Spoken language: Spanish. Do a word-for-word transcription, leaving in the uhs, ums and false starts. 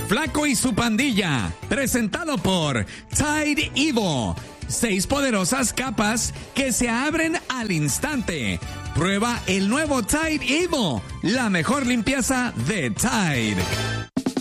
Flaco y su pandilla, presentado por Tide Evo. Seis poderosas capas que se abren al instante. Prueba el nuevo Tide Evo, la mejor limpieza de Tide.